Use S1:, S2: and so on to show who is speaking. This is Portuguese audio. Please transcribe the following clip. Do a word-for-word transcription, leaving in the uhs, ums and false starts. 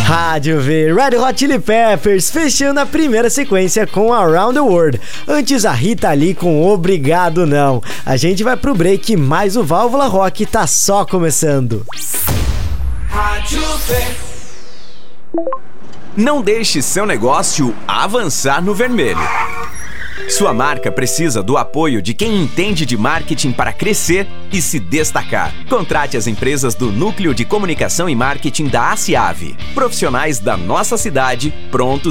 S1: Rádio V, Red Hot Chili Peppers, fechando a primeira sequência com Around the World. Antes a Rita Lee com Obrigado Não. A gente vai pro break, mas o Válvula Rock tá só começando.
S2: Rádio V.
S3: Não deixe seu negócio avançar no vermelho. Sua marca precisa do apoio de quem entende de marketing para crescer e se destacar. Contrate as empresas do Núcleo de Comunicação e Marketing da ACIAV. Profissionais da nossa cidade, prontos